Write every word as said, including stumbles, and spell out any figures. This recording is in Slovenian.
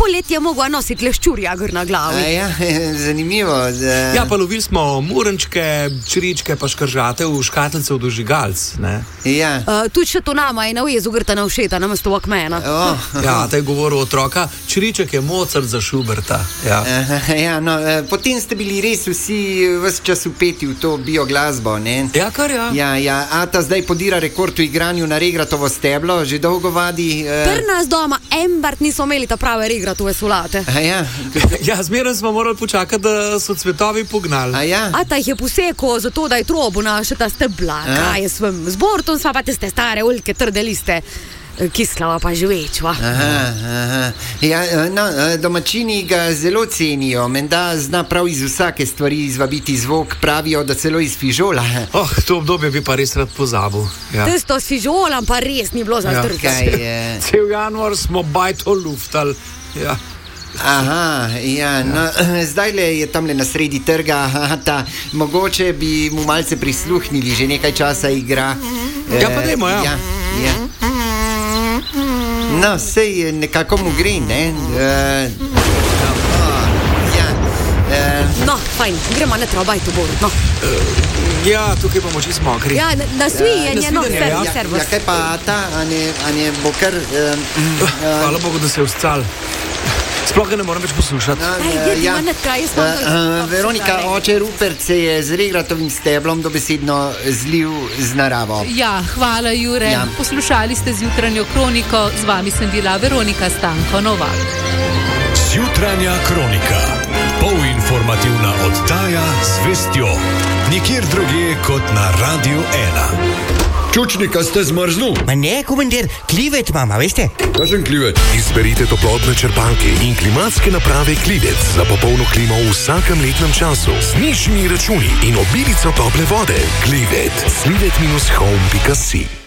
poletje mogo nositi leščurjager na glavi. Ja, zanimivo. Da... Ja, pa lovili smo murenčke, čiričke, pa škržate v škatlice v dožigalc, ne? Ja. Uh, tudi še to nama je na ujezu grta na všeta, namesto vakmena. Oh. Ja, taj govoril otroka, čiriček je Mozart za Schuberta. Ja, ja no, potem ste bili res vsi ves čas upeti v to bioglasbo, ne? Ja, kar ja. Ja, ja, Ata zdaj podira rekord v igranju na regratovo steblo, že dolgo vadi. Uh... Pri nas doma embart niso imeli ta prave regratove solate. Ja, ja zmeraj smo morali počakati, da so cvetovi pognali. A ja? Ata jih je posekal zato, da je trobu naše ta stebla. Kaj je svem z bortom, sva pa tiste stare ulke, trde liste, kislava pa živečva. Aha, aha. Ja, no, domačini ga zelo cenijo, menda zna prav iz vsake stvari izvabiti zvok, pravijo, da celo iz fižola. Oh, to obdobje bi pa res rad pozabil. Ja. Testo s fižolam pa res ni bilo za zdržati. Ja. Cel januar smo bajto luftali. Ja. Aha, ja, no, zdaj le je tam le na sredi trga, ta, mogoče bi mu malce prisluhnili, že nekaj časa igra. Ja, pa dajmo, ja. Ja, ja. No, sej nekako mu gre, ne? Uh, ja, uh, no, fajn, gremo ne treba bajto borut, no. Uh, ja, tukaj bomo čisto mokri. Ja, na svijenje, no, servus, ja, servus. Ja, kaj pa ta, a ne, a ne bo kar... Uh, uh, Hvala Bogu, da se je vstal. Sploh ga ne moram več poslušati. Uh, ja. uh, uh, Veronika, oče Rupert se je z regratovim steblom dobesedno zlil z naravo. Ja, hvala Jure. Ja. Poslušali ste Zjutranjo kroniko, z vami sem bila Veronika Stanko Novak. Zjutranja kronika, polinformativna oddaja z vestjo, nikjer drugje kot na Radio ena. Čučnika ste zmrznul? Ma ne, komandir, klivet mama, veste? Kakšen klivet? Izberite toplotne črpalke in klimatske naprave Klivec za popolno klimo v vsakem letnem času. Z nižjimi računi in obilico tople vode. Klivet. klivet dash home pika si